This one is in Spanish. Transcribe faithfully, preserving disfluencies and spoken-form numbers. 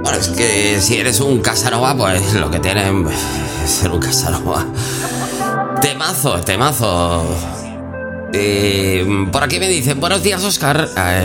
Bueno, es que si eres un Casanova, pues lo que tienen es ser un Casanova. Temazo, temazo. Eh, por aquí me dicen, buenos días, Óscar. Eh,